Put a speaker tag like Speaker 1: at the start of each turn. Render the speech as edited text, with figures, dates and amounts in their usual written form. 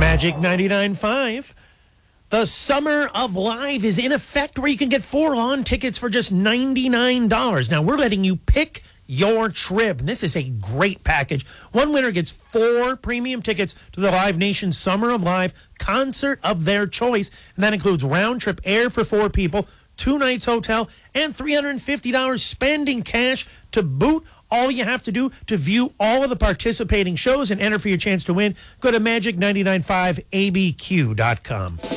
Speaker 1: Magic 99.5. The Summer of Live is in effect, where you can get 4 lawn tickets for just $99. Now, we're letting you pick your trip. And this is a great package. One winner gets 4 premium tickets to the Live Nation Summer of Live concert of their choice. And that includes round-trip air for 4 people, 2 nights hotel, and $350 spending cash to boot. All you have to do to view all of the participating shows and enter for your chance to win, go to magic995abq.com.